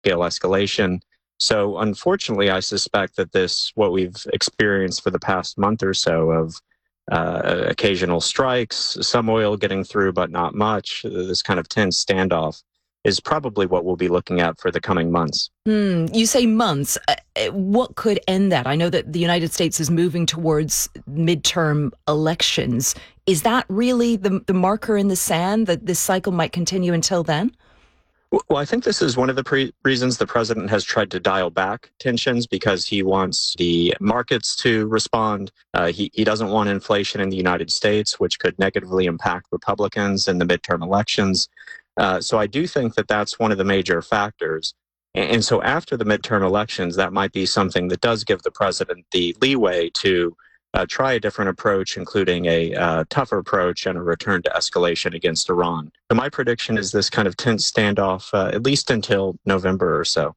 escalation. So unfortunately, I suspect that what we've experienced for the past month or so of occasional strikes, some oil getting through, but not much, this kind of tense standoff is probably what we'll be looking at for the coming months. You say months. What could end that? I know that the United States is moving towards midterm elections. Is that really the marker in the sand that this cycle might continue until then? Well, I think this is one of the reasons the president has tried to dial back tensions, because he wants the markets to respond. He doesn't want inflation in the United States, which could negatively impact Republicans in the midterm elections. So I do think that that's one of the major factors. And so after the midterm elections, that might be something that does give the president the leeway to try a different approach, including a tougher approach and a return to escalation against Iran. So my prediction is this kind of tense standoff at least until November or so.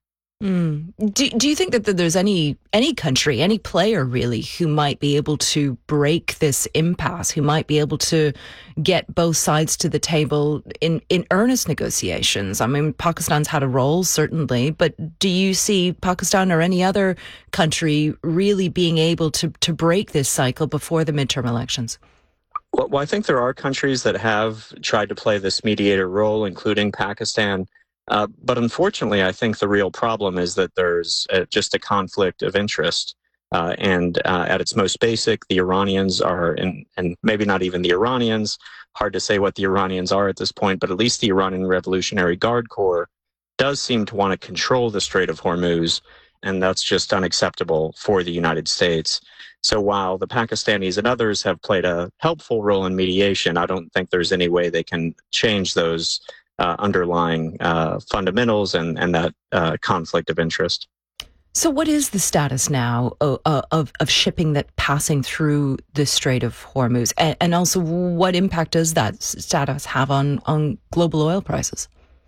Do you think that there's any country, any player really, who might be able to break this impasse, who might be able to get both sides to the table in earnest negotiations? I mean, Pakistan's had a role, certainly, but do you see Pakistan or any other country really being able to break this cycle before the midterm elections? Well, I think there are countries that have tried to play this mediator role, including Pakistan. But unfortunately, I think the real problem is that there's just a conflict of interest. And at its most basic, the Iranians are, and maybe not even the Iranians, hard to say what the Iranians are at this point, but at least the Iranian Revolutionary Guard Corps does seem to want to control the Strait of Hormuz, and that's just unacceptable for the United States. So while the Pakistanis and others have played a helpful role in mediation, I don't think there's any way they can change those underlying fundamentals and that conflict of interest. So what is the status now of shipping that passing through the Strait of Hormuz? And also, what impact does that status have on global oil prices?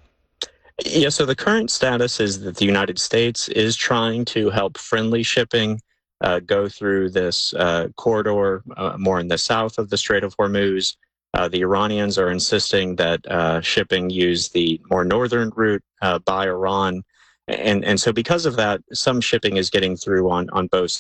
Yeah, so the current status is that the United States is trying to help friendly shipping go through this corridor more in the south of the Strait of Hormuz. The Iranians are insisting that shipping use the more northern route by Iran. And so because of that, some shipping is getting through on both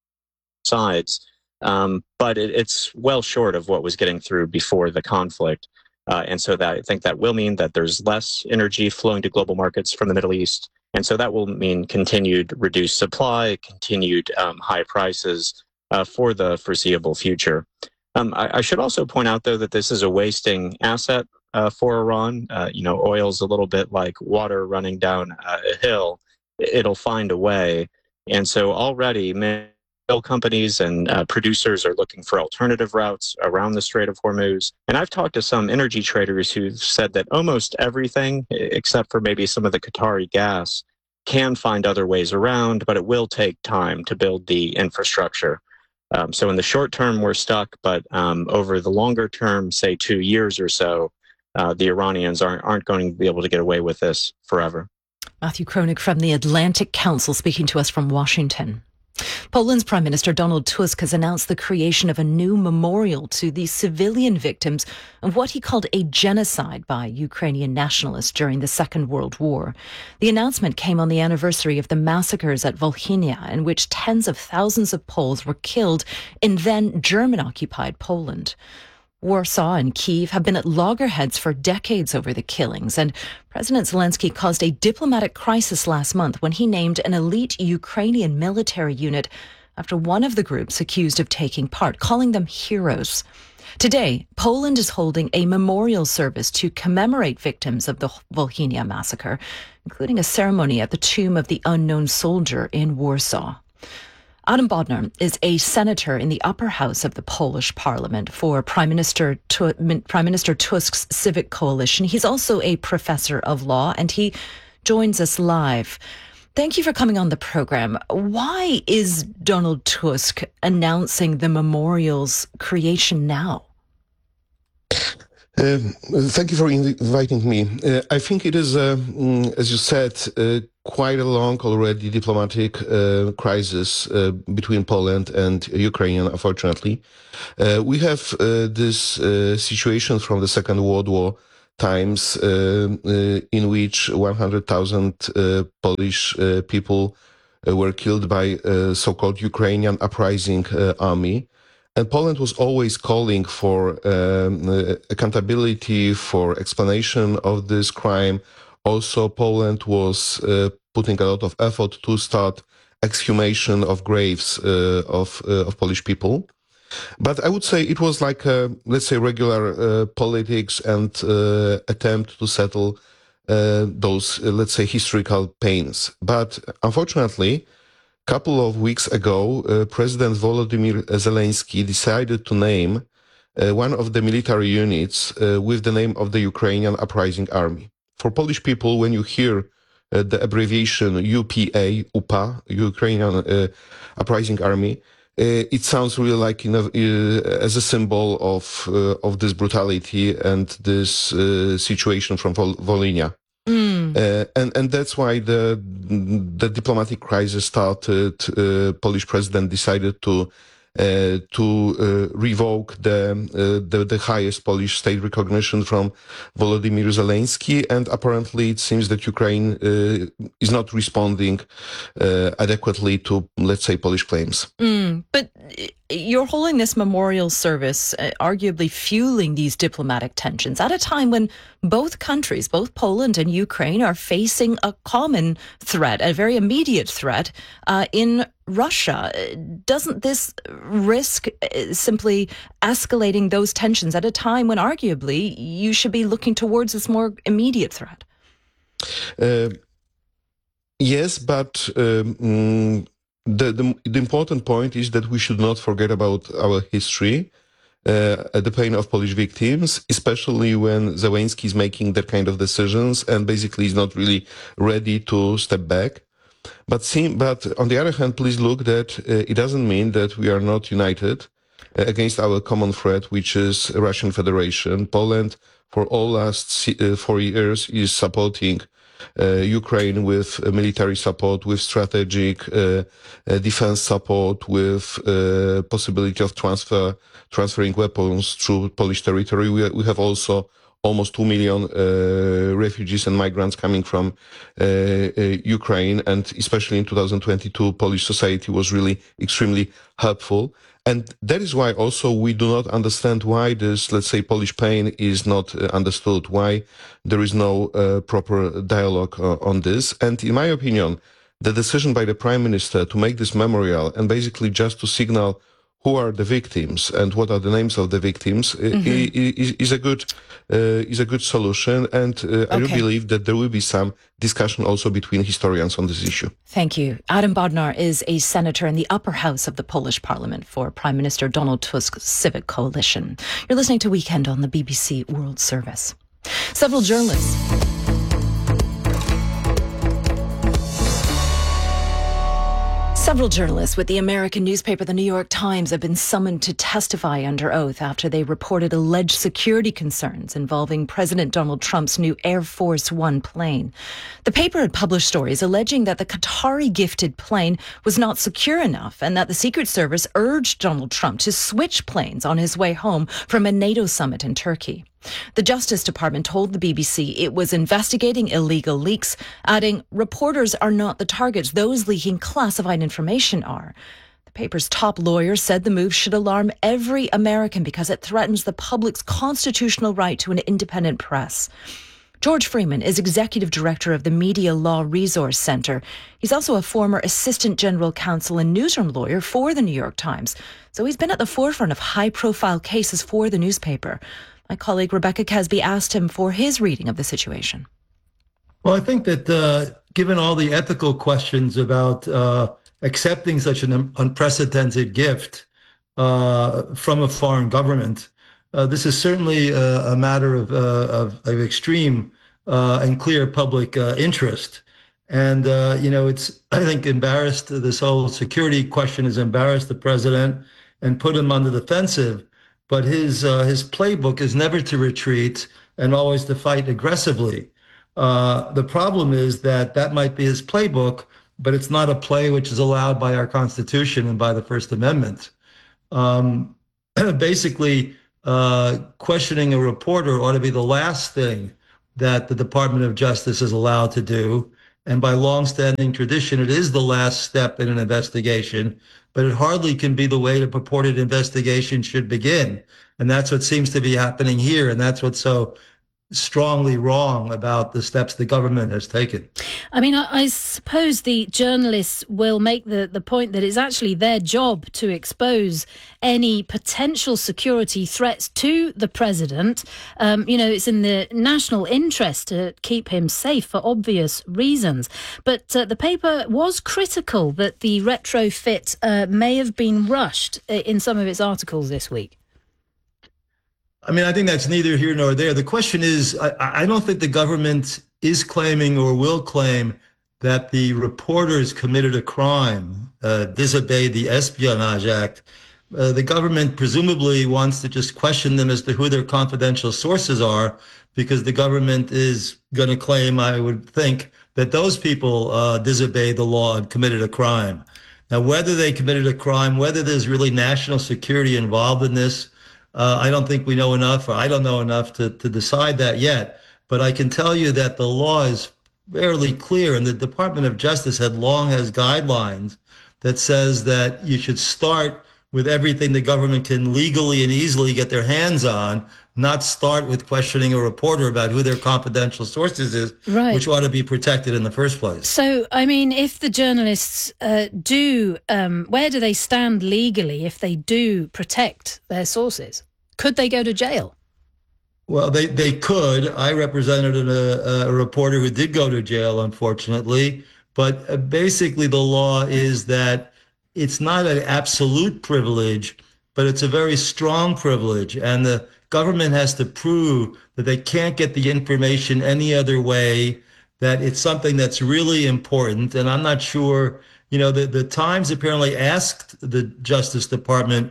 sides. But it's well short of what was getting through before the conflict. And so I think that will mean that there's less energy flowing to global markets from the Middle East. And so that will mean continued reduced supply, continued high prices for the foreseeable future. I should also point out, though, that this is a wasting asset for Iran. Oil's a little bit like water running down a hill. It'll find a way. And so already oil companies and producers are looking for alternative routes around the Strait of Hormuz. And I've talked to some energy traders who've said that almost everything, except for maybe some of the Qatari gas, can find other ways around, but it will take time to build the infrastructure. So in the short term, we're stuck, but over the longer term, say 2 years or so, the Iranians aren't going to be able to get away with this forever. Matthew Kronig from the Atlantic Council speaking to us from Washington. Poland's Prime Minister Donald Tusk has announced the creation of a new memorial to the civilian victims of what he called a genocide by Ukrainian nationalists during the Second World War. The announcement came on the anniversary of the massacres at Volhynia, in which tens of thousands of Poles were killed in then German-occupied Poland. Warsaw and Kyiv have been at loggerheads for decades over the killings, and President Zelensky caused a diplomatic crisis last month when he named an elite Ukrainian military unit after one of the groups accused of taking part, calling them heroes. Today, Poland is holding a memorial service to commemorate victims of the Volhynia massacre, including a ceremony at the tomb of the unknown soldier in Warsaw. Adam Bodnar is a senator in the upper house of the Polish parliament for Prime Minister Tusk's Civic Coalition. He's also a professor of law, and he joins us live. Thank you for coming on the program. Why is Donald Tusk announcing the memorial's creation now? Thank you for inviting me. I think it is, as you said, quite a long already diplomatic crisis between Poland and Ukraine, unfortunately. We have this situation from the Second World War times in which 100,000 Polish people were killed by so-called Ukrainian uprising army. And Poland was always calling for accountability, for explanation of this crime. Also, Poland was putting a lot of effort to start exhumation of graves of Polish people. But I would say it was like, let's say, regular politics and attempt to settle those, let's say, historical pains. But unfortunately, a couple of weeks ago, President Volodymyr Zelensky decided to name one of the military units with the name of the Ukrainian Uprising Army. For Polish people, when you hear the abbreviation UPA, Ukrainian Uprising Army, it sounds really like as a symbol of this brutality and this situation from Volhynia. And that's why the diplomatic crisis started. Polish president decided to revoke the highest Polish state recognition from Volodymyr Zelensky, and apparently it seems that Ukraine is not responding adequately to, let's say, Polish claims. But you're holding this memorial service, arguably fueling these diplomatic tensions at a time when both countries, both Poland and Ukraine, are facing a common threat, a very immediate threat in Russia. Doesn't this risk simply escalating those tensions at a time when arguably you should be looking towards this more immediate threat? Yes, but the important point is that we should not forget about our history, the pain of Polish victims, especially when Zelensky is making that kind of decisions and basically is not really ready to step back. But on the other hand, please look that it doesn't mean that we are not united against our common threat, which is Russian Federation. Poland, for all last 4 years, is supporting Ukraine with military support, with strategic defense support, with possibility of transferring weapons through Polish territory. We have also almost 2 million refugees and migrants coming from Ukraine, and especially in 2022, Polish society was really extremely helpful. And that is why also we do not understand why this, let's say, Polish pain is not understood, why there is no proper dialogue on this. And in my opinion, the decision by the Prime Minister to make this memorial and basically just to signal who are the victims and what are the names of the victims is a good solution. And I do believe that there will be some discussion also between historians on this issue. Thank you. Adam Bodnar is a senator in the upper house of the Polish parliament for Prime Minister Donald Tusk's Civic Coalition. You're listening to Weekend on the BBC World Service. Several journalists with the American newspaper The New York Times have been summoned to testify under oath after they reported alleged security concerns involving President Donald Trump's new Air Force One plane. The paper had published stories alleging that the Qatari-gifted plane was not secure enough and that the Secret Service urged Donald Trump to switch planes on his way home from a NATO summit in Turkey. The Justice Department told the BBC it was investigating illegal leaks, adding, "Reporters are not the targets. Those leaking classified information are." The paper's top lawyer said the move should alarm every American because it threatens the public's constitutional right to an independent press. George Freeman is executive director of the Media Law Resource Center. He's also a former assistant general counsel and newsroom lawyer for the New York Times. So he's been at the forefront of high-profile cases for the newspaper. My colleague Rebecca Casby asked him for his reading of the situation. Well, I think that given all the ethical questions about accepting such an unprecedented gift from a foreign government, this is certainly a matter of extreme and clear public interest. And, it's, I think, embarrassed. This whole security question has embarrassed the president and put him on the defensive. But his playbook is never to retreat and always to fight aggressively. The problem is that might be his playbook, but it's not a play which is allowed by our Constitution and by the First Amendment. Basically, questioning a reporter ought to be the last thing that the Department of Justice is allowed to do. And by longstanding tradition, it is the last step in an investigation, but it hardly can be the way the purported investigation should begin. And that's what seems to be happening here. And that's what's so strongly wrong about the steps the government has taken. I mean, I suppose the journalists will make the point that it's actually their job to expose any potential security threats to the president. It's in the national interest to keep him safe for obvious reasons. But the paper was critical that the retrofit may have been rushed in some of its articles this week. I mean, I think that's neither here nor there. The question is, I don't think the government is claiming or will claim that the reporters committed a crime, disobeyed the Espionage Act. The government presumably wants to just question them as to who their confidential sources are, because the government is going to claim, I would think, that those people disobeyed the law and committed a crime. Now, whether they committed a crime, whether there's really national security involved in this, I don't think we know enough, or I don't know enough to decide that yet. But I can tell you that the law is fairly clear, and the Department of Justice has guidelines that says that you should start with everything the government can legally and easily get their hands on, not start with questioning a reporter about who their confidential sources is, right, which ought to be protected in the first place. So, I mean, if the journalists where do they stand legally if they do protect their sources? Could they go to jail? Well, they could. I represented a reporter who did go to jail, unfortunately. But basically, the law is that it's not an absolute privilege, but it's a very strong privilege. And the government has to prove that they can't get the information any other way, that it's something that's really important. And I'm not sure, the Times apparently asked the Justice Department,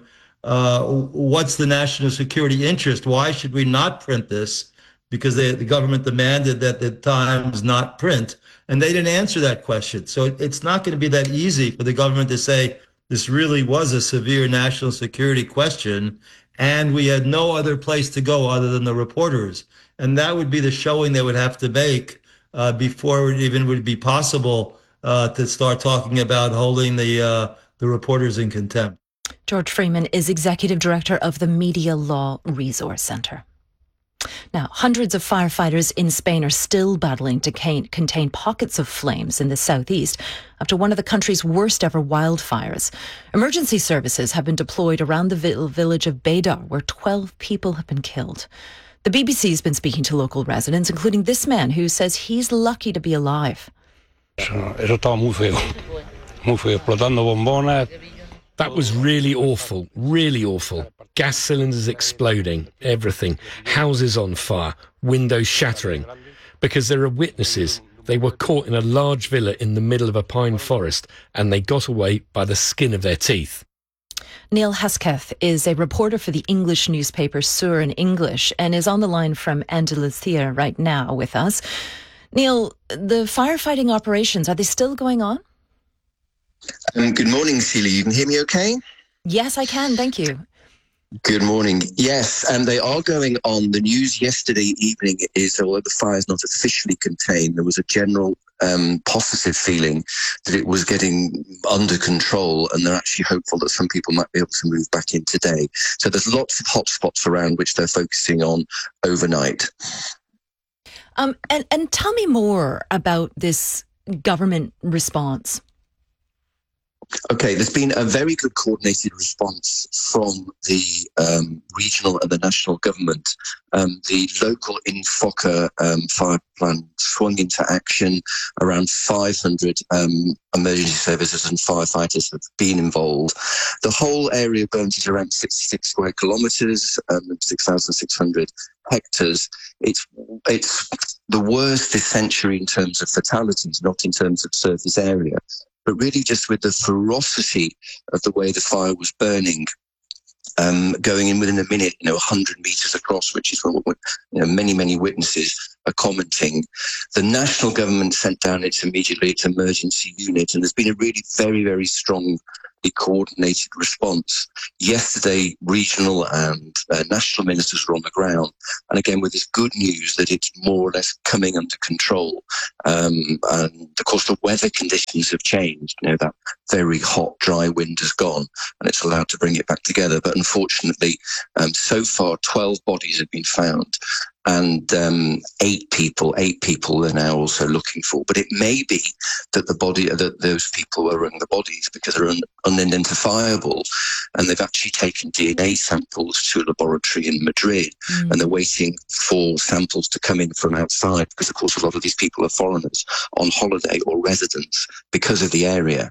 what's the national security interest? Why should we not print this? Because the government demanded that the Times not print, and they didn't answer that question. So it's not going to be that easy for the government to say this really was a severe national security question, and we had no other place to go other than the reporters. And that would be the showing they would have to make before it even would be possible to start talking about holding the reporters in contempt. George Freeman is Executive Director of the Media Law Resource Centre. Now, hundreds of firefighters in Spain are still battling to contain pockets of flames in the southeast after one of the country's worst ever wildfires. Emergency services have been deployed around the village of Bédar, where 12 people have been killed. The BBC has been speaking to local residents, including this man who says he's lucky to be alive. Eso estaba muy feo, explotando bombonas. That was really awful, really awful. Gas cylinders exploding, everything. Houses on fire, windows shattering. Because there are witnesses. They were caught in a large villa in the middle of a pine forest, and they got away by the skin of their teeth. Neil Hesketh is a reporter for the English newspaper Sur in English and is on the line from Andalusia right now with us. Neil, the firefighting operations, are they still going on? Good morning, Celia. You can hear me okay? Yes, I can. Thank you. Good morning. Yes, and they are going on. The news yesterday evening is, although the fire is not officially contained, there was a general positive feeling that it was getting under control, and they're actually hopeful that some people might be able to move back in today. So there's lots of hotspots around which they're focusing on overnight. And tell me more about this government response. Okay, there's been a very good coordinated response from the regional and the national government. The local Infoca fire plan swung into action. Around 500 emergency services and firefighters have been involved. The whole area burns is around 66 square kilometres, 6,600 hectares. It's the worst this century in terms of fatalities, not in terms of surface area, but really just with the ferocity of the way the fire was burning, going in within a minute, 100 meters across, which is what many witnesses are commenting. The national government sent down its emergency unit, and there's been a really very, very strong absolutely coordinated response. Yesterday, regional and national ministers were on the ground, and again with this good news that it's more or less coming under control. And of course, the weather conditions have changed. You know, that very hot, dry wind has gone, and it's allowed to bring it back together. But unfortunately, so far, 12 bodies have been found. And 8 people they're now also looking for. But it may be that that those people are in the bodies because they're unidentifiable, and they've actually taken DNA samples to a laboratory in Madrid, and they're waiting for samples to come in from outside because, of course, a lot of these people are foreigners on holiday or residents because of the area.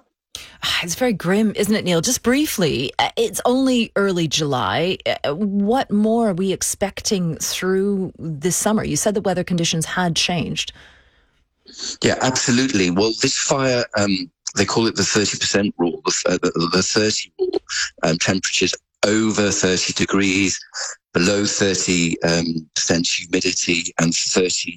It's very grim, isn't it, Neil? Just briefly, it's only early July. What more are we expecting through this summer? You said the weather conditions had changed. Yeah, absolutely. Well, this fire, they call it the 30% rule, the 30 rule, temperatures over 30 degrees, below 30% humidity, and 30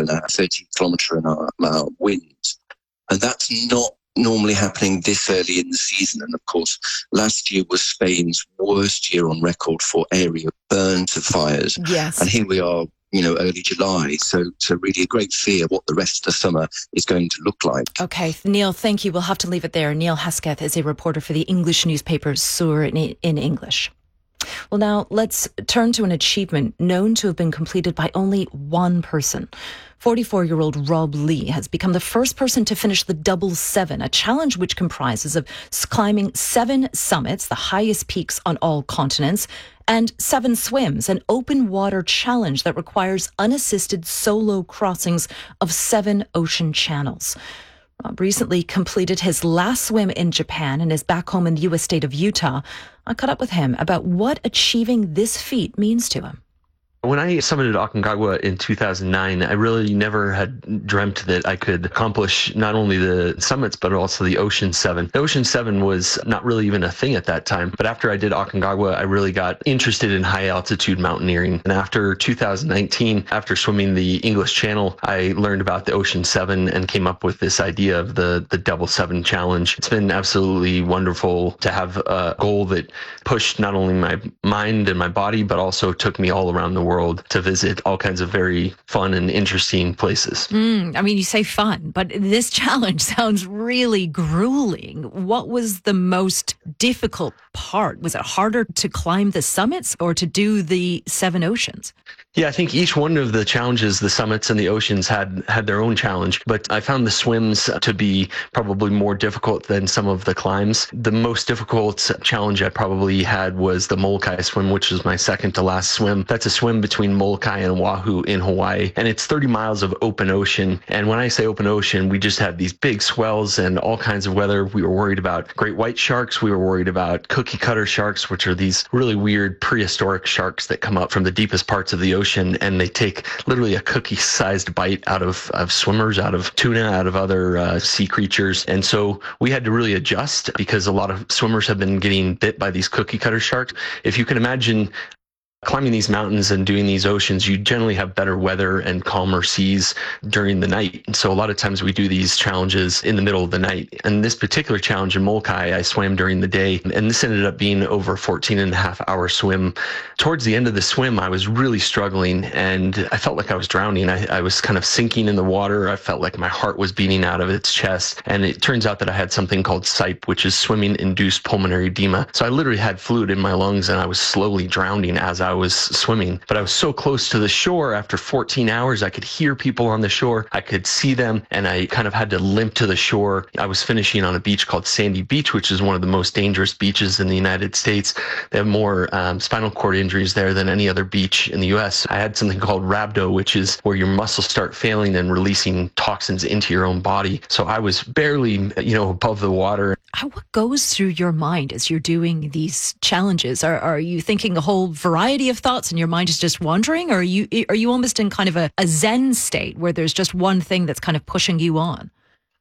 kilometre an hour winds. And that's not normally happening this early in the season. And of course, last year was Spain's worst year on record for area burns of fires. Yes. And here we are, early July. So really a great fear what the rest of the summer is going to look like. Okay, Neil, thank you. We'll have to leave it there. Neil Hesketh is a reporter for the English newspaper Sur in English. Well, now let's turn to an achievement known to have been completed by only one person. 44-year-old Rob Lee has become the first person to finish the Double Seven, a challenge which comprises of climbing 7 summits, the highest peaks on all continents, and 7 swims, an open water challenge that requires unassisted solo crossings of 7 ocean channels. Rob recently completed his last swim in Japan and is back home in the U.S. state of Utah. I caught up with him about what achieving this feat means to him. When I summited Aconcagua in 2009, I really never had dreamt that I could accomplish not only the summits, but also the Ocean 7. The Ocean 7 was not really even a thing at that time. But after I did Aconcagua, I really got interested in high altitude mountaineering. And after 2019, after swimming the English Channel, I learned about the Ocean 7 and came up with this idea of the Double 7 challenge. It's been absolutely wonderful to have a goal that pushed not only my mind and my body, but also took me all around the world to visit all kinds of very fun and interesting places. I mean, you say fun, but this challenge sounds really grueling. What was the most difficult part? Was it harder to climb the summits or to do the 7 oceans? Yeah, I think each one of the challenges, the summits and the oceans had their own challenge, but I found the swims to be probably more difficult than some of the climbs. The most difficult challenge I probably had was the Molokai swim, which was my second to last swim. That's a swim between Molokai and Oahu in Hawaii, and it's 30 miles of open ocean. And when I say open ocean, we just had these big swells and all kinds of weather. We were worried about great white sharks. We were worried about cookie cutter sharks, which are these really weird prehistoric sharks that come up from the deepest parts of the ocean, and they take literally a cookie-sized bite out of swimmers, out of tuna, out of other sea creatures. And so we had to really adjust because a lot of swimmers have been getting bit by these cookie cutter sharks. If you can imagine climbing these mountains and doing these oceans, you generally have better weather and calmer seas during the night. And so a lot of times we do these challenges in the middle of the night. And this particular challenge in Molokai, I swam during the day, and this ended up being over 14.5-hour swim. Towards the end of the swim, I was really struggling and I felt like I was drowning. I was kind of sinking in the water. I felt like my heart was beating out of its chest. And it turns out that I had something called SIPE, which is swimming-induced pulmonary edema. So I literally had fluid in my lungs and I was slowly drowning as I was swimming. But I was so close to the shore after 14 hours, I could hear people on the shore. I could see them, and I kind of had to limp to the shore. I was finishing on a beach called Sandy Beach, which is one of the most dangerous beaches in the United States. They have more spinal cord injuries there than any other beach in the U.S. I had something called rhabdo, which is where your muscles start failing and releasing toxins into your own body. So I was barely, above the water. What goes through your mind as you're doing these challenges? Are you thinking a whole variety of thoughts and your mind is just wandering? Or are you almost in kind of a Zen state where there's just one thing that's kind of pushing you on?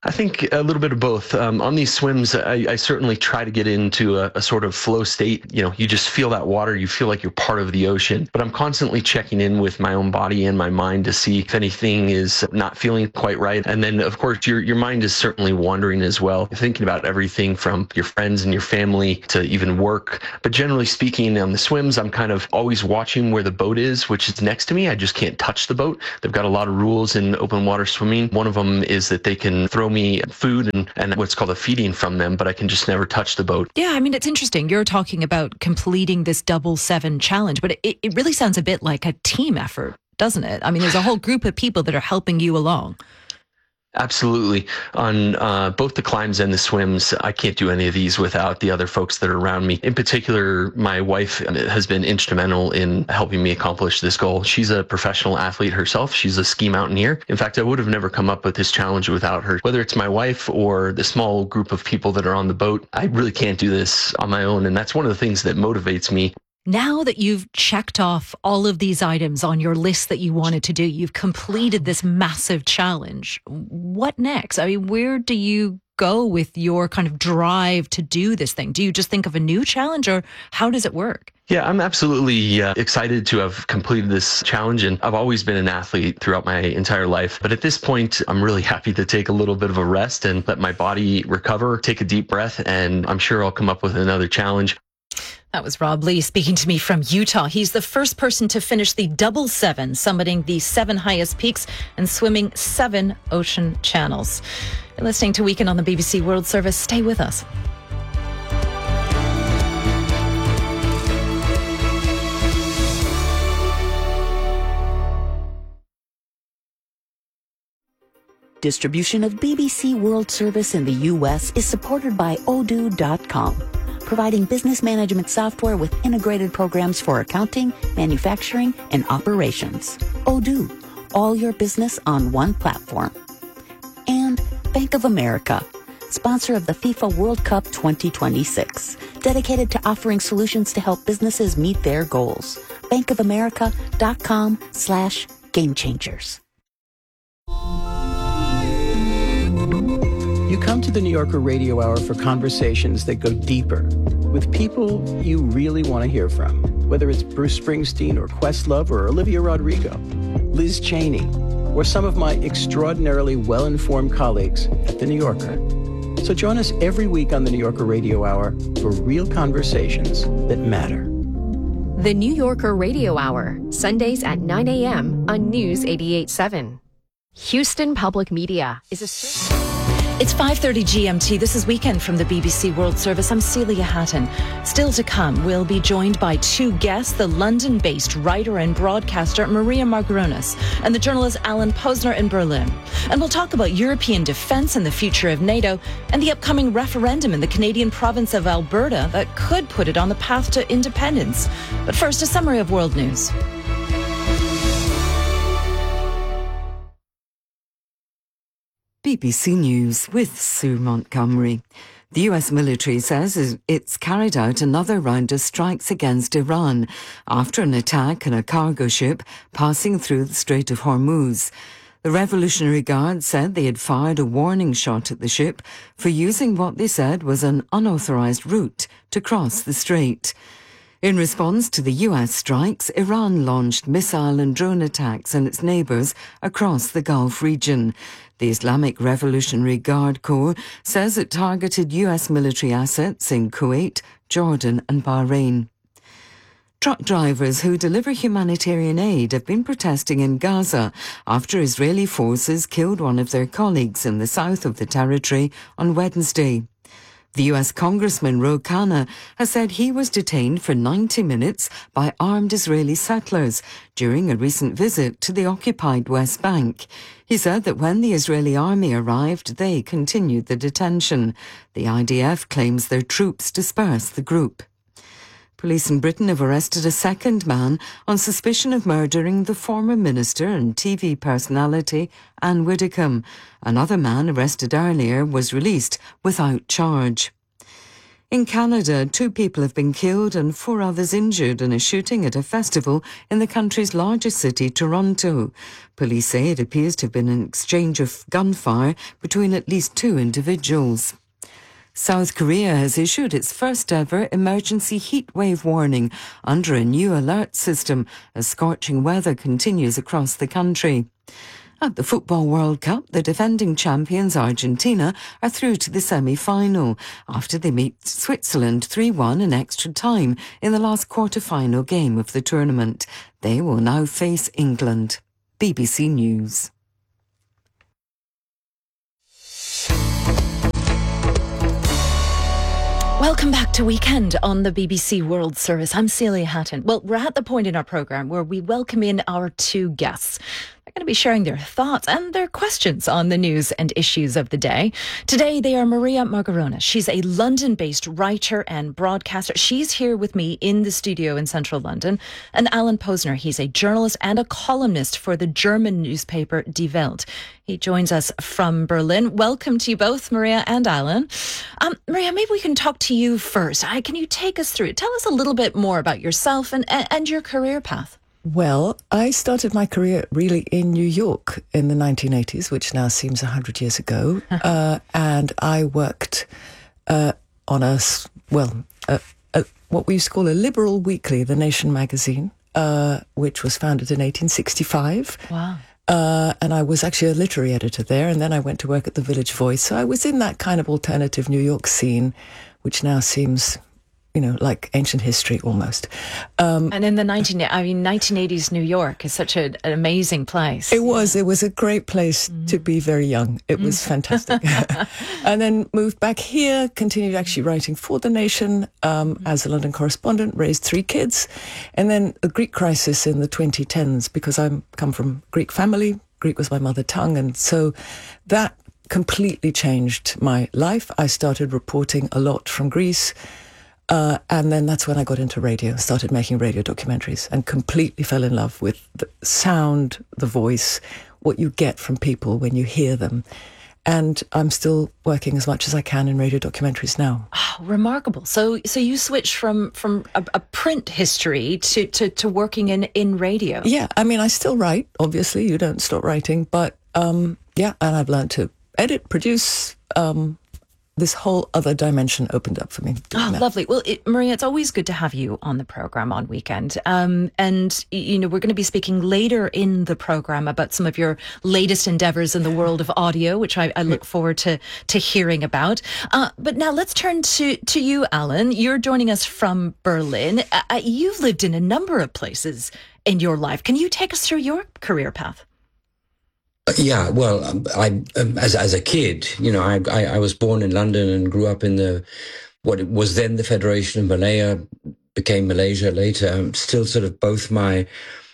I think a little bit of both. On these swims, I certainly try to get into a sort of flow state. You know, you just feel that water, you feel like you're part of the ocean. But I'm constantly checking in with my own body and my mind to see if anything is not feeling quite right. And then, of course, your mind is certainly wandering as well, thinking about everything from your friends and your family to even work. But generally speaking, on the swims, I'm kind of always watching where the boat is, which is next to me. I just can't touch the boat. They've got a lot of rules in open water swimming. One of them is that they can throw me food and what's called a feeding from them, but I can just never touch the boat. Yeah, I mean, it's interesting. You're talking about completing this 7-7 challenge, but it really sounds a bit like a team effort, doesn't it? I mean, there's a whole group of people that are helping you along. Absolutely. On both the climbs and the swims, I can't do any of these without the other folks that are around me. In particular, my wife has been instrumental in helping me accomplish this goal. She's a professional athlete herself. She's a ski mountaineer. In fact, I would have never come up with this challenge without her. Whether it's my wife or the small group of people that are on the boat, I really can't do this on my own. And that's one of the things that motivates me. Now that you've checked off all of these items on your list that you wanted to do, you've completed this massive challenge. What next? I mean, where do you go with your kind of drive to do this thing? Do you just think of a new challenge, or how does it work? Yeah, I'm absolutely excited to have completed this challenge, and I've always been an athlete throughout my entire life. But at this point, I'm really happy to take a little bit of a rest and let my body recover, take a deep breath, and I'm sure I'll come up with another challenge. That was Rob Lee speaking to me from Utah. He's the first person to finish the 7-7, summiting the 7 highest peaks and swimming 7 ocean channels. You're listening to Weekend on the BBC World Service. Stay with us. Distribution of BBC World Service in the U.S. is supported by Odoo.com, providing business management software with integrated programs for accounting, manufacturing, and operations. Odoo, all your business on one platform. And Bank of America, sponsor of the FIFA World Cup 2026, dedicated to offering solutions to help businesses meet their goals. bankofamerica.com/gamechangers. You come to the New Yorker Radio Hour for conversations that go deeper with people you really want to hear from, whether it's Bruce Springsteen or Questlove or Olivia Rodrigo, Liz Cheney, or some of my extraordinarily well-informed colleagues at the New Yorker. So join us every week on the New Yorker Radio Hour for real conversations that matter. The New Yorker Radio Hour, Sundays at 9 a.m. on News 88.7. Houston Public Media is a... It's 5:30 GMT. This is Weekend from the BBC World Service. I'm Celia Hatton. Still to come, we'll be joined by 2 guests, the London-based writer and broadcaster Maria Margaronis and the journalist Alan Posner in Berlin. And we'll talk about European defence and the future of NATO and the upcoming referendum in the Canadian province of Alberta that could put it on the path to independence. But first, a summary of world news. BBC News with Sue Montgomery. The US military says it's carried out another round of strikes against Iran after an attack on a cargo ship passing through the Strait of Hormuz. The Revolutionary Guard said they had fired a warning shot at the ship for using what they said was an unauthorized route to cross the strait. In response to the US strikes, Iran launched missile and drone attacks on its neighbours across the Gulf region. The Islamic Revolutionary Guard Corps says it targeted US military assets in Kuwait, Jordan and Bahrain. Truck drivers who deliver humanitarian aid have been protesting in Gaza after Israeli forces killed one of their colleagues in the south of the territory on Wednesday. The US Congressman Ro Khanna has said he was detained for 90 minutes by armed Israeli settlers during a recent visit to the occupied West Bank. He said that when the Israeli army arrived, they continued the detention. The IDF claims their troops dispersed the group. Police in Britain have arrested a second man on suspicion of murdering the former minister and TV personality Anne Widdecombe. Another man arrested earlier was released without charge. In Canada, 2 people have been killed and 4 others injured in a shooting at a festival in the country's largest city, Toronto. Police say it appears to have been an exchange of gunfire between at least 2 individuals. South Korea has issued its first ever emergency heatwave warning under a new alert system as scorching weather continues across the country. At the Football World Cup, the defending champions Argentina are through to the semi-final after they beat Switzerland 3-1 in extra time in the last quarter-final game of the tournament. They will now face England. BBC News. Welcome back to Weekend on the BBC World Service. I'm Celia Hatton. Well, we're at the point in our programme where we welcome in our 2 guests. They're going to be sharing their thoughts and their questions on the news and issues of the day. Today, they are Maria Margarona. She's a London-based writer and broadcaster. She's here with me in the studio in central London. And Alan Posner, he's a journalist and a columnist for the German newspaper Die Welt. He joins us from Berlin. Welcome to you both, Maria and Alan. Maria, maybe we can talk to you first. Can you take us through it? Tell us a little bit more about yourself and your career path. Well, I started my career really in New York in the 1980s, which now seems 100 years ago. And I worked on what we used to call a liberal weekly, The Nation magazine, which was founded in 1865. Wow. And I was actually a literary editor there. And then I went to work at the Village Voice. So I was in that kind of alternative New York scene, which now seems, like ancient history almost. And in the 1980s New York is such an amazing place. It was a great place to be very young. It was fantastic. And then moved back here, continued actually writing for The Nation as a London correspondent, raised 3 kids. And then the Greek crisis in the 2010s, because I come from Greek family, Greek was my mother tongue. And so that completely changed my life. I started reporting a lot from Greece. And then that's when I got into radio, started making radio documentaries and completely fell in love with the sound, the voice, what you get from people when you hear them. And I'm still working as much as I can in radio documentaries now. Oh, remarkable. So you switched from a print history to working in radio. Yeah, I still write, obviously. You don't stop writing. But and I've learned to edit, produce, this whole other dimension opened up for me. Oh, lovely. Well, Maria, it's always good to have you on the programme on Weekend. And, we're going to be speaking later in the programme about some of your latest endeavours in the world of audio, which I look forward to hearing about. But now let's turn to you, Alan. You're joining us from Berlin. You've lived in a number of places in your life. Can you take us through your career path? Yeah, well, as a kid, I was born in London and grew up in what it was then the Federation of Malaya, became Malaysia later. Still sort of both of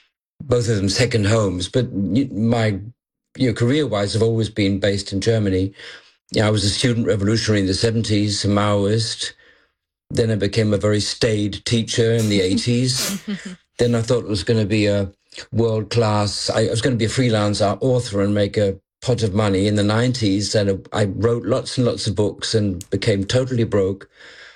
them second homes. But my career-wise, have always been based in Germany. I was a student revolutionary in the 70s, a Maoist. Then I became a very staid teacher in the 80s. Then I thought it was going to be a world-class, I was going to be a freelance author and make a pot of money in the 90s. And I wrote lots and lots of books and became totally broke.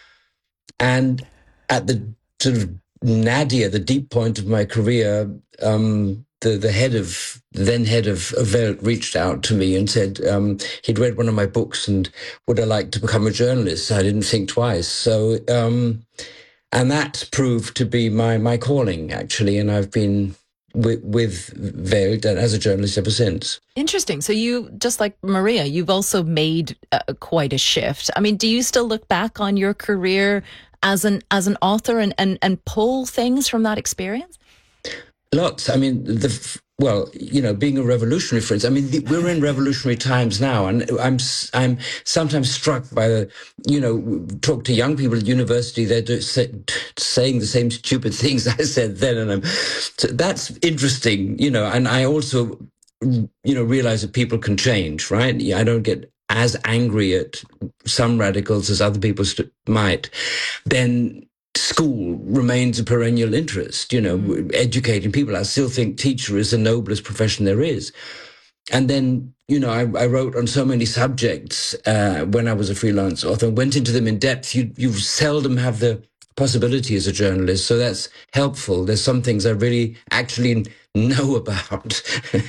And at the sort of nadir, the deep point of my career, the head of Welt reached out to me and said he'd read one of my books and would I like to become a journalist? I didn't think twice. So, and that proved to be my calling, actually. And I've been with Welt and as a journalist ever since. Interesting. So you, just like Maria, you've also made quite a shift. Do you still look back on your career as an author and pull things from that experience? Lots. Being a revolutionary, for instance, we're in revolutionary times now, and I'm sometimes struck by talk to young people at university, they're saying the same stupid things I said then, and that's interesting, and I also, realize that people can change, right? I don't get as angry at some radicals as other people might. Then school remains a perennial interest, educating people. I still think teacher is the noblest profession there is. And then, you know, I wrote on so many subjects when I was a freelance author, went into them in depth. You seldom have the possibility as a journalist, so that's helpful. There's some things I really actually know about,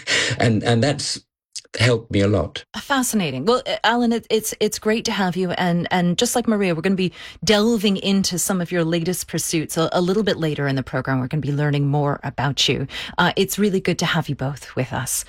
and that's helped me a lot. Fascinating. Well, Alan, it's great to have you, and just like Maria, we're going to be delving into some of your latest pursuits a little bit later in the program. We're going to be learning more about you. It's really good to have you both with us.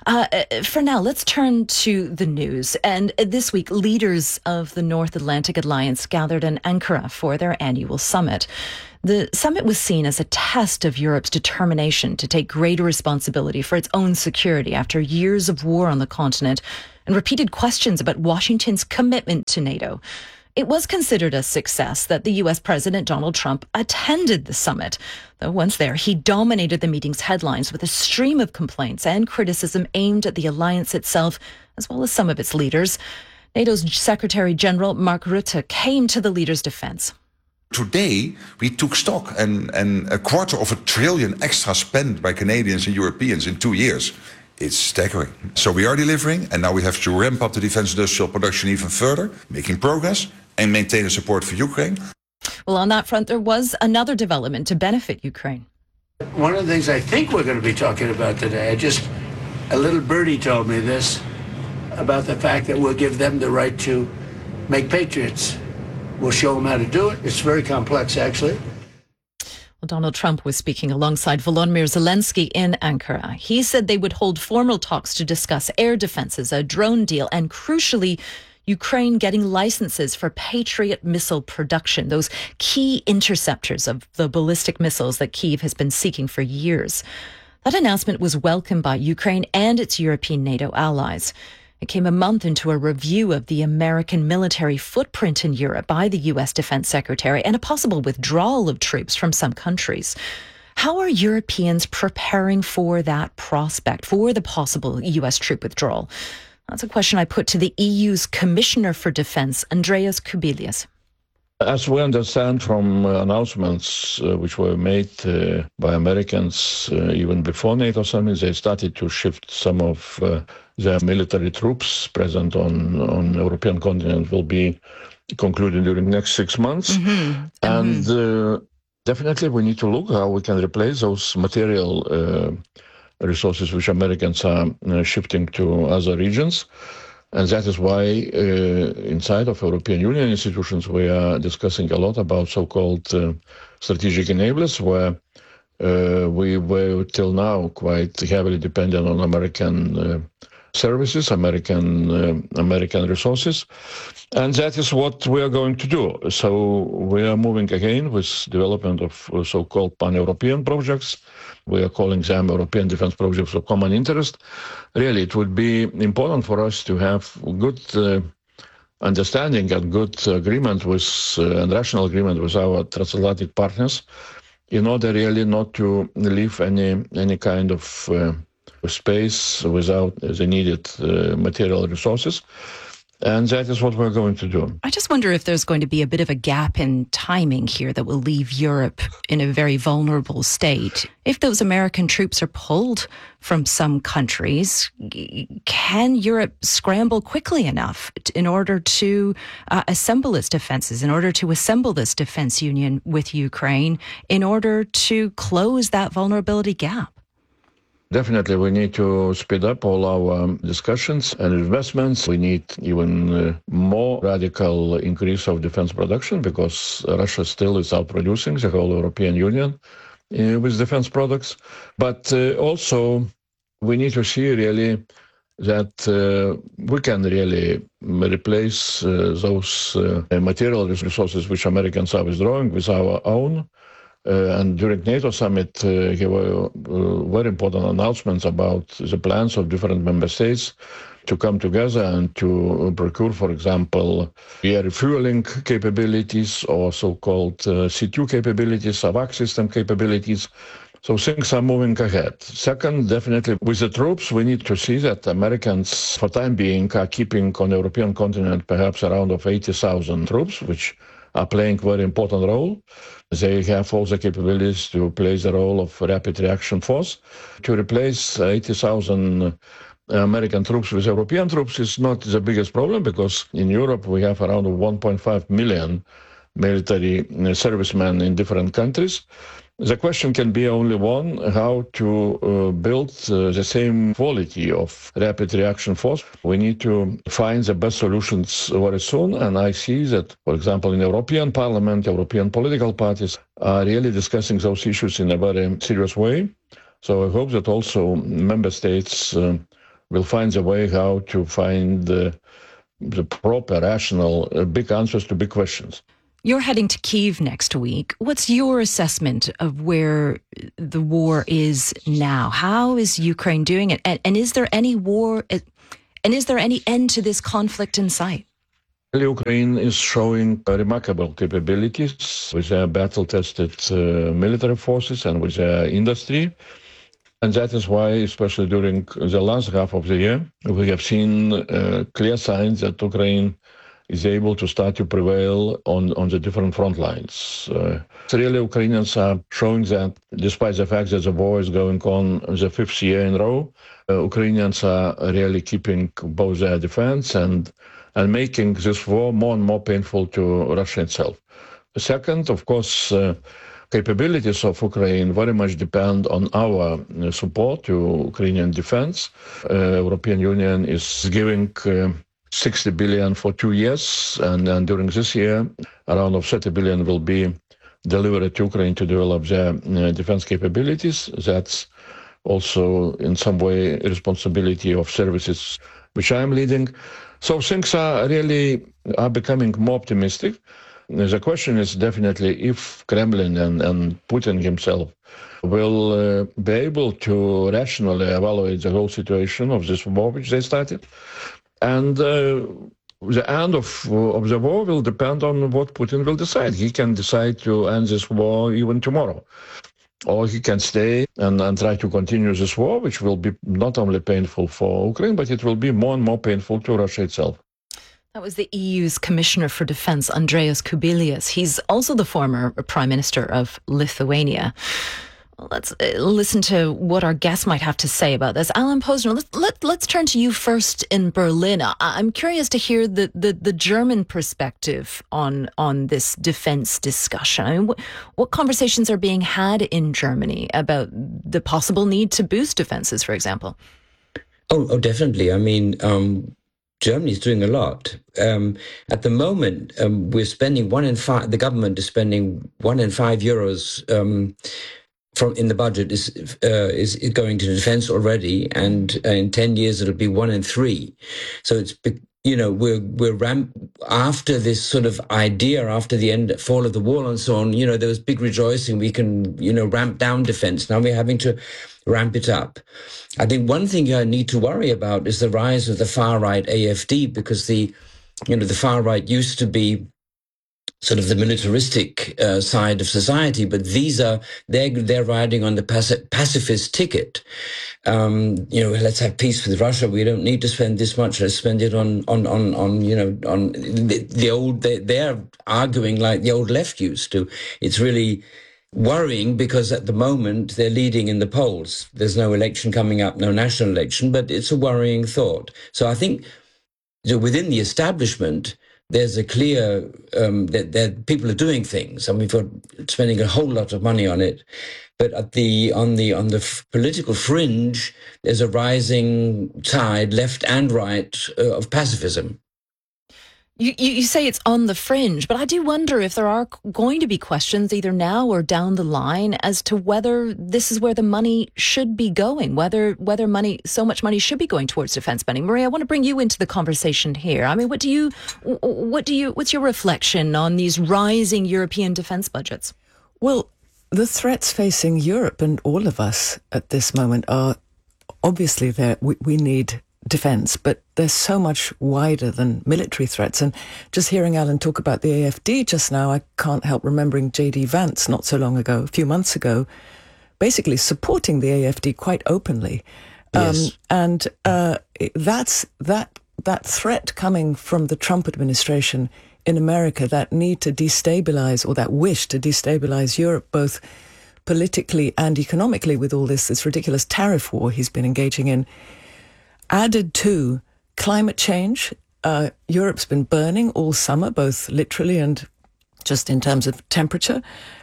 For now, let's turn to the news. And this week, leaders of the North Atlantic Alliance gathered in Ankara for their annual summit. The summit was seen as a test of Europe's determination to take greater responsibility for its own security after years of war on the continent and repeated questions about Washington's commitment to NATO. It was considered a success that the US President Donald Trump attended the summit. Though once there, he dominated the meeting's headlines with a stream of complaints and criticism aimed at the alliance itself, as well as some of its leaders. NATO's Secretary General Mark Rutte came to the leaders' defense. Today, we took stock and $250 billion extra spent by Canadians and Europeans in 2 years. It's staggering. So we are delivering, and now we have to ramp up the defense industrial production even further, making progress and maintain support for Ukraine. Well, on that front, there was another development to benefit Ukraine. One of the things I think we're going to be talking about today, a little birdie told me this, about the fact that we'll give them the right to make patriots. We'll show them how to do it. It's very complex, actually. Well, Donald Trump was speaking alongside Volodymyr Zelensky in Ankara. He said they would hold formal talks to discuss air defenses, a drone deal, and crucially, Ukraine getting licenses for Patriot missile production, those key interceptors of the ballistic missiles that Kyiv has been seeking for years. That announcement was welcomed by Ukraine and its European NATO allies. It came a month into a review of the American military footprint in Europe by the US Defense Secretary and a possible withdrawal of troops from some countries. How are Europeans preparing for that prospect, for the possible US troop withdrawal? That's a question I put to the EU's Commissioner for Defense, Andreas Kubilius. As we understand from announcements which were made by Americans even before NATO summit, they started to shift some of their military troops present on European continent will be concluded during the next 6 months. And definitely we need to look how we can replace those material resources which Americans are shifting to other regions. And that is why inside of European Union institutions, we are discussing a lot about so-called strategic enablers, where we were till now quite heavily dependent on American services, American resources. And that is what we are going to do. So we are moving again with development of so-called pan-European projects. We are calling them European defense projects of common interest. Really, it would be important for us to have good understanding and good agreement with and rational agreement with our transatlantic partners in order really not to leave any kind of space without the needed material resources. And that is what we're going to do. I just wonder if there's going to be a bit of a gap in timing here that will leave Europe in a very vulnerable state. If those American troops are pulled from some countries, can Europe scramble quickly enough in order to assemble its defenses, in order to assemble this defense union with Ukraine, in order to close that vulnerability gap? Definitely, we need to speed up all our discussions and investments. We need even more radical increase of defense production because Russia still is outproducing the whole European Union with defense products. But also, we need to see really that we can really replace those material resources which Americans are withdrawing with our own. And during NATO summit, there were very important announcements about the plans of different member states to come together and to procure, for example, air refueling capabilities or so-called C2 capabilities, SAVAK system capabilities. So things are moving ahead. Second, definitely with the troops, we need to see that Americans, for time being, are keeping on the European continent perhaps around of 80,000 troops, which are playing a very important role. They have all the capabilities to play the role of rapid reaction force. To replace 80,000 American troops with European troops is not the biggest problem, because in Europe we have around 1.5 million military servicemen in different countries. The question can be only one: how to build the same quality of rapid reaction force. We need to find the best solutions very soon, and I see that, for example, in European Parliament, European political parties are really discussing those issues in a very serious way. So I hope that also member states will find a way how to find the proper, rational, big answers to big questions. You're heading to Kyiv next week. What's your assessment of where the war is now? How is Ukraine doing it? And is there any war, and is there any end to this conflict in sight? Ukraine is showing remarkable capabilities with their battle-tested military forces and with their industry. And that is why, especially during the last half of the year, we have seen clear signs that Ukraine is able to start to prevail on the different front lines. So really, Ukrainians are showing that despite the fact that the war is going on the 5th year in a row, Ukrainians are really keeping both their defense and making this war more and more painful to Russia itself. Second, of course, capabilities of Ukraine very much depend on our support to Ukrainian defense. European Union is giving 60 billion for 2 years, and during this year, around 30 billion will be delivered to Ukraine to develop their defense capabilities. That's also in some way a responsibility of services which I'm leading. So things are becoming more optimistic. The question is definitely if Kremlin and Putin himself will be able to rationally evaluate the whole situation of this war which they started. And the end of the war will depend on what Putin will decide. He can decide to end this war even tomorrow. Or he can stay and try to continue this war, which will be not only painful for Ukraine, but it will be more and more painful to Russia itself. That was the EU's Commissioner for Defence, Andrius Kubilius. He's also the former Prime Minister of Lithuania. Let's listen to what our guests might have to say about this. Alan Posner, let's turn to you first in Berlin. I'm curious to hear the German perspective on this defense discussion. I mean, what conversations are being had in Germany about the possible need to boost defenses, for example? Oh, definitely. I mean, Germany is doing a lot. At the moment, we're spending 1 in 5. The government is spending 1 in 5 euros in the budget is going to defense already, and in 10 years it'll be 1 in 3. So it's, we're after this sort of idea, after the fall of the wall and so on. There was big rejoicing. We can ramp down defense. Now we're having to ramp it up. I think one thing you need to worry about is the rise of the far right AfD, because the far right used to be sort of the militaristic side of society, but they're riding on the pacifist ticket. Let's have peace with Russia. We don't need to spend this much. Let's spend it on the old. They're arguing like the old left used to. It's really worrying because at the moment they're leading in the polls. There's no election coming up, no national election, but it's a worrying thought. So I think within the establishment, there's a clear that people are doing things, and we've got spending a whole lot of money on it. But on the political fringe, there's a rising tide, left and right, of pacifism. You say it's on the fringe, but I do wonder if there are going to be questions either now or down the line as to whether this is where the money should be going, whether so much money should be going towards defense spending. Maria, I want to bring you into the conversation here. I mean, what's your reflection on these rising European defense budgets? Well, the threats facing Europe and all of us at this moment are obviously there. We need defense, but they're so much wider than military threats. And just hearing Alan talk about the AfD just now, I can't help remembering J.D. Vance not so long ago, a few months ago, basically supporting the AfD quite openly. Yes. And that's that threat coming from the Trump administration in America, that need to destabilize, or that wish to destabilize Europe, both politically and economically, with all this ridiculous tariff war he's been engaging in. added to climate change. Europe's been burning all summer, both literally and just in terms of temperature.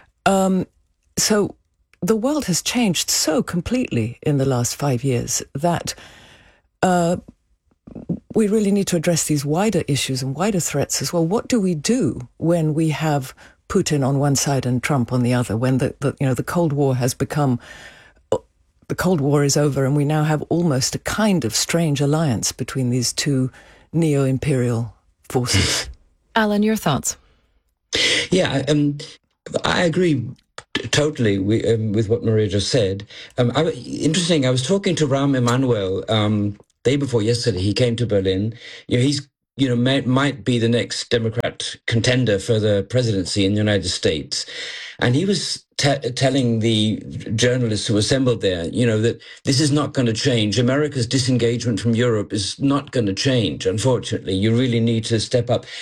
So the world has changed so completely in the last 5 years that we really need to address these wider issues and wider threats as well. What do we do when we have Putin on one side and Trump on the other, when the Cold War has become... The Cold War is over and we now have almost a kind of strange alliance between these two neo-imperial forces. Alan, your thoughts? Yeah, I agree totally with what Maria just said. Interesting, I was talking to Rahm Emanuel day before yesterday. He came to Berlin. He's might be the next Democrat contender for the presidency in the United States. And he was telling the journalists who assembled there, that this is not going to change. America's disengagement from Europe is not going to change, unfortunately. You really need to step up.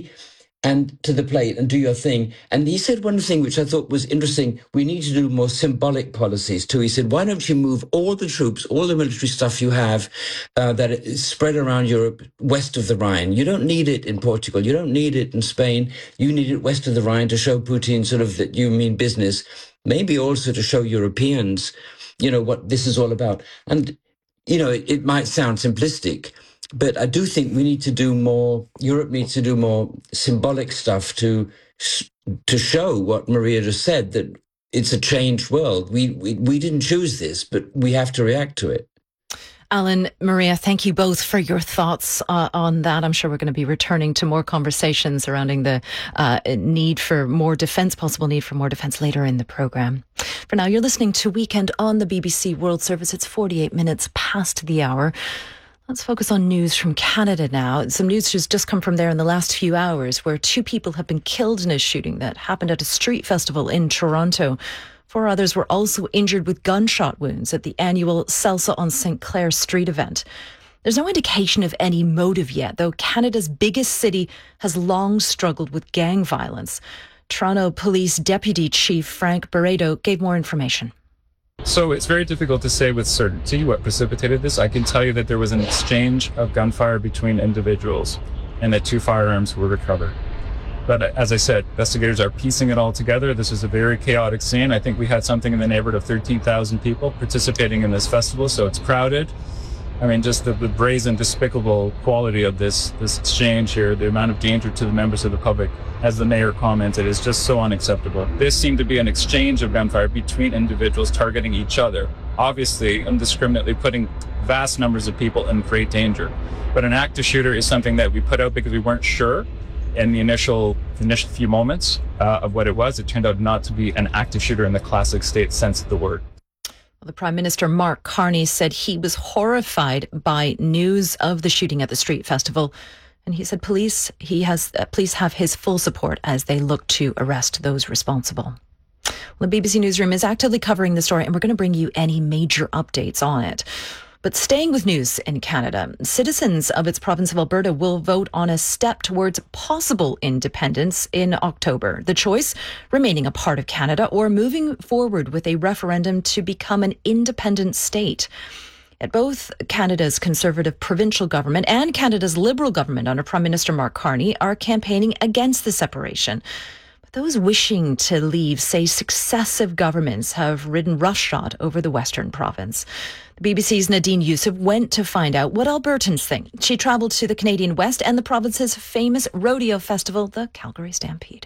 And to the plate and do your thing. And he said one thing which I thought was interesting. We need to do more symbolic policies too. He said, why don't you move all the troops, all the military stuff you have that is spread around Europe west of the Rhine? You don't need it in Portugal. You don't need it in Spain. You need it west of the Rhine to show Putin sort of that you mean business. Maybe also to show Europeans, what this is all about. And, it might sound simplistic, but I do think we need to do more. Europe needs to do more symbolic stuff to show what Maria just said, that it's a changed world. We didn't choose this, but we have to react to it. Alan, Maria, thank you both for your thoughts on that. I'm sure we're going to be returning to more conversations surrounding the need for more defence, possible need for more defence later in the programme. For now, you're listening to Weekend on the BBC World Service. It's 48 minutes past the hour. Let's focus on news from Canada now. Some news has just come from there in the last few hours, where 2 people have been killed in a shooting that happened at a street festival in Toronto. 4 others were also injured with gunshot wounds at the annual Salsa on St. Clair Street event. There's no indication of any motive yet, though Canada's biggest city has long struggled with gang violence. Toronto Police Deputy Chief Frank Barreto gave more information. So it's very difficult to say with certainty what precipitated this. I can tell you that there was an exchange of gunfire between individuals and that 2 firearms were recovered. But as I said, investigators are piecing it all together. This is a very chaotic scene. I think we had something in the neighborhood of 13,000 people participating in this festival, so it's crowded. I mean, just the brazen, despicable quality of this exchange here, the amount of danger to the members of the public, as the mayor commented, is just so unacceptable. This seemed to be an exchange of gunfire between individuals targeting each other, obviously indiscriminately putting vast numbers of people in great danger. But an active shooter is something that we put out because we weren't sure in the initial few moments of what it was. It turned out not to be an active shooter in the classic state sense of the word. Well, the Prime Minister, Mark Carney, said he was horrified by news of the shooting at the street festival. And he said police have his full support as they look to arrest those responsible. Well, the BBC Newsroom is actively covering the story, and we're going to bring you any major updates on it. But staying with news in Canada, citizens of its province of Alberta will vote on a step towards possible independence in October. The choice, remaining a part of Canada or moving forward with a referendum to become an independent state. Yet both Canada's Conservative provincial government and Canada's Liberal government under Prime Minister Mark Carney are campaigning against the separation. Those wishing to leave say successive governments have ridden roughshod over the Western province. The BBC's Nadine Youssef went to find out what Albertans think. She travelled to the Canadian West and the province's famous rodeo festival, the Calgary Stampede.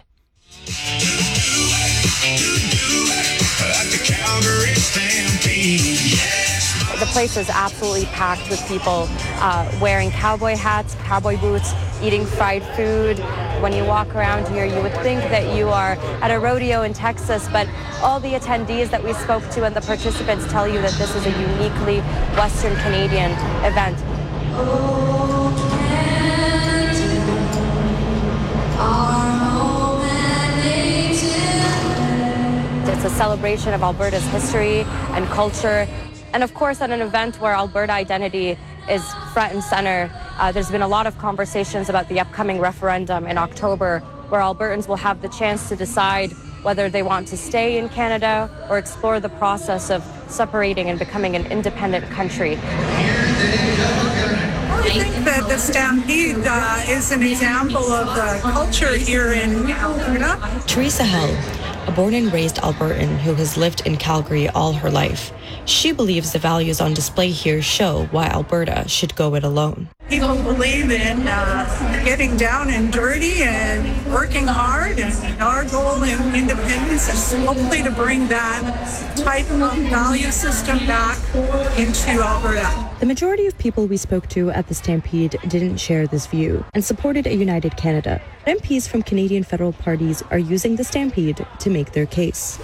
The place is absolutely packed with people wearing cowboy hats, cowboy boots, eating fried food. When you walk around here, you would think that you are at a rodeo in Texas, but all the attendees that we spoke to and the participants tell you that this is a uniquely Western Canadian event. It's a celebration of Alberta's history and culture. And of course, at an event where Alberta identity is front and center, there's been a lot of conversations about the upcoming referendum in October, where Albertans will have the chance to decide whether they want to stay in Canada or explore the process of separating and becoming an independent country. think that the Stampede is an example of the culture here in Alberta. Teresa Hell, a born and raised Albertan who has lived in Calgary all her life. She believes the values on display here show why Alberta should go it alone. People believe in getting down and dirty and working hard, and our goal in independence is hopefully to bring that type of value system back into Alberta. The majority of people we spoke to at the Stampede didn't share this view and supported a united Canada. MPs from Canadian federal parties are using the Stampede to make their case.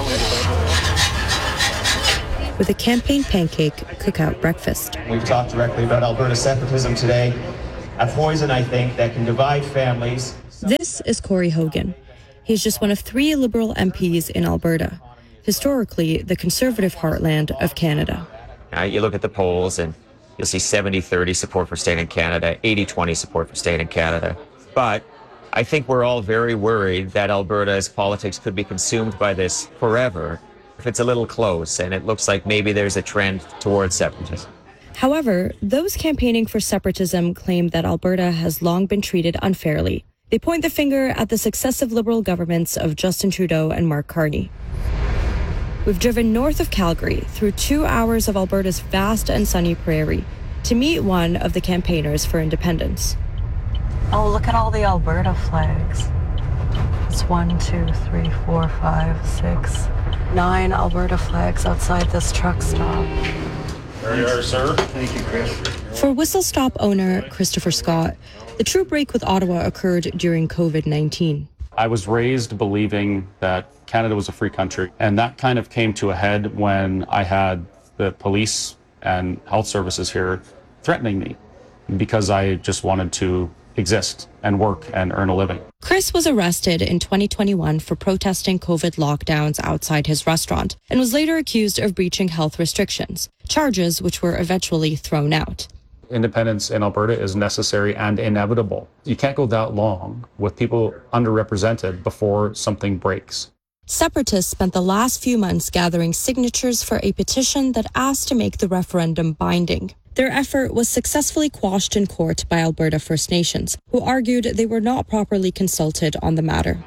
With a campaign pancake cookout breakfast. We've talked directly about Alberta separatism today, a poison, I think, that can divide families. This is Corey Hogan. He's just one of 3 Liberal MPs in Alberta, historically the Conservative heartland of Canada. You look at the polls and you'll see 70-30 support for staying in Canada, 80-20 support for staying in Canada. But I think we're all very worried that Alberta's politics could be consumed by this forever if it's a little close, and it looks like maybe there's a trend towards separatism. However, those campaigning for separatism claim that Alberta has long been treated unfairly. They point the finger at the successive Liberal governments of Justin Trudeau and Mark Carney. We've driven north of Calgary through 2 hours of Alberta's vast and sunny prairie to meet one of the campaigners for independence. Oh, look at all the Alberta flags. It's 1, 2, 3, 4, 5, 6, 9 Alberta flags outside this truck stop. There you are, sir. Thank you, Chris. For Whistle Stop owner Christopher Scott, the true break with Ottawa occurred during COVID-19. I was raised believing that Canada was a free country, and that kind of came to a head when I had the police and health services here threatening me because I just wanted to exist and work and earn a living. Chris was arrested in 2021 for protesting COVID lockdowns outside his restaurant and was later accused of breaching health restrictions, charges which were eventually thrown out. Independence in Alberta is necessary and inevitable. You can't go that long with people underrepresented before something breaks. Separatists spent the last few months gathering signatures for a petition that asked to make the referendum binding. Their effort was successfully quashed in court by Alberta First Nations, who argued they were not properly consulted on the matter.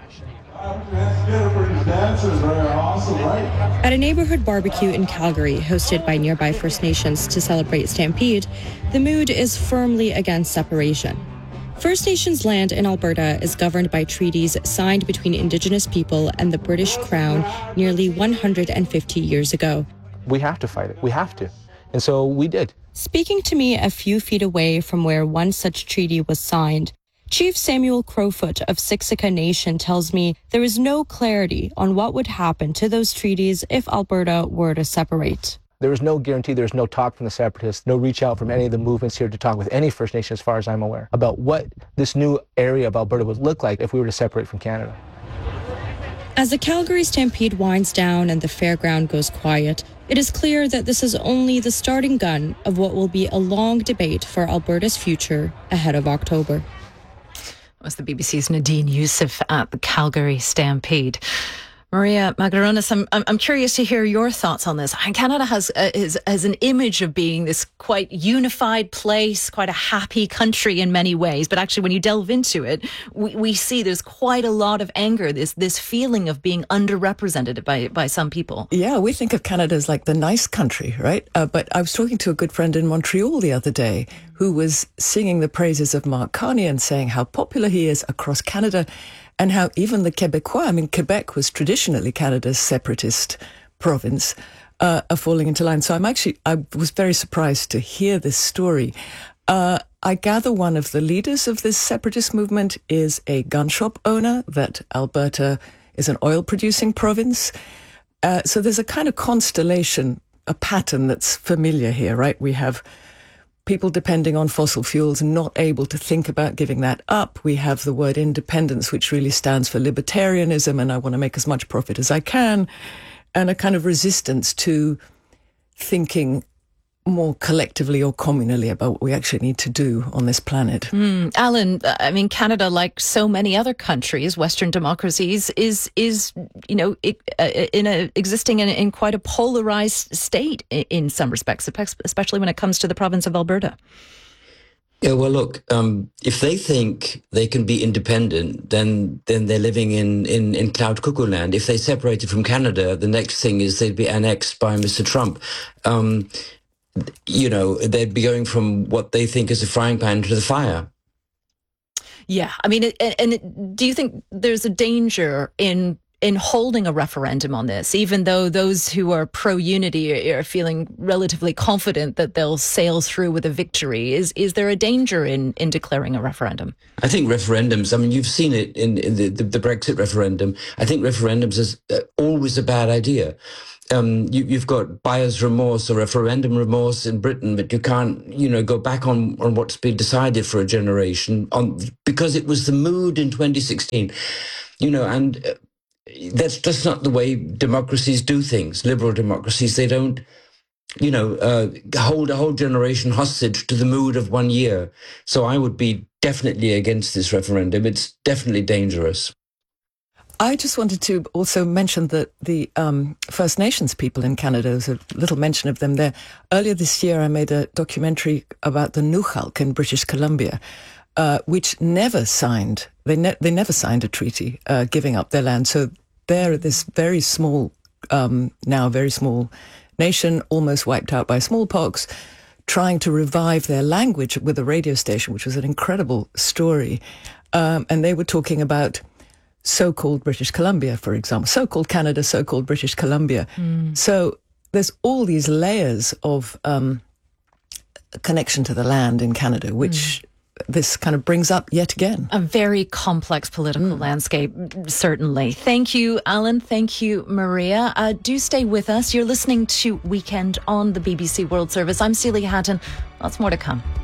At a neighborhood barbecue in Calgary, hosted by nearby First Nations to celebrate Stampede, the mood is firmly against separation. First Nations land in Alberta is governed by treaties signed between Indigenous people and the British Crown nearly 150 years ago. We have to fight it. We have to. And so we did. Speaking to me a few feet away from where one such treaty was signed, Chief Samuel Crowfoot of Siksika Nation tells me there is no clarity on what would happen to those treaties if Alberta were to separate. There is no guarantee, there's no talk from the separatists, no reach out from any of the movements here to talk with any First Nation, as far as I'm aware, about what this new area of Alberta would look like if we were to separate from Canada. As the Calgary Stampede winds down and the fairground goes quiet, it is clear that this is only the starting gun of what will be a long debate for Alberta's future ahead of October. That was the BBC's Nadine Youssef at the Calgary Stampede. Maria Magdaronis, I'm curious to hear your thoughts on this. Canada has an image of being this quite unified place, quite a happy country in many ways. But actually, when you delve into it, we see there's quite a lot of anger, this feeling of being underrepresented by some people. Yeah, we think of Canada as like the nice country, right? But I was talking to a good friend in Montreal the other day who was singing the praises of Mark Carney and saying how popular he is across Canada. And how even the Quebecois, Quebec was traditionally Canada's separatist province, are falling into line. So I was very surprised to hear this story. I gather one of the leaders of this separatist movement is a gun shop owner, that Alberta is an oil-producing province. So there's a kind of constellation, a pattern that's familiar here, right? We have people depending on fossil fuels and not able to think about giving that up. We have the word independence, which really stands for libertarianism, and I want to make as much profit as I can, and a kind of resistance to thinking more collectively or communally about what we actually need to do on this planet. Alan, Canada, like so many other countries, Western democracies, is existing in quite a polarized state in some respects, especially when it comes to the province of Alberta. Yeah, well, look, if they think they can be independent, then they're living in cloud cuckoo land. If they separated from Canada, the next thing is they'd be annexed by Mr. Trump. They'd be going from what they think is a frying pan to the fire. Yeah, I mean, do you think there's a danger in holding a referendum on this, even though those who are pro-unity are feeling relatively confident that they'll sail through with a victory? Is there a danger in declaring a referendum? I think referendums, I mean, you've seen it in the Brexit referendum. I think referendums is always a bad idea. You've got buyer's remorse or referendum remorse in Britain, but you can't, go back on what's been decided for a generation because it was the mood in 2016, and that's just not the way democracies do things. Liberal democracies, they don't, hold a whole generation hostage to the mood of 1 year. So I would be definitely against this referendum. It's definitely dangerous. I just wanted to also mention that the First Nations people in Canada, there's a little mention of them there. Earlier this year, I made a documentary about the Nukhalk in British Columbia, which never signed, they never signed a treaty giving up their land. So they're this very small, very small nation, almost wiped out by smallpox, trying to revive their language with a radio station, which was an incredible story. And they were talking about so-called British Columbia, for example, so-called Canada, so-called British Columbia. So there's all these layers of connection to the land in Canada, which this kind of brings up yet again. A very complex political landscape, certainly. Thank you, Alan. Thank you, Maria. Do stay with us. You're listening to Weekend on the BBC World Service. I'm Celia Hatton. Lots more to come.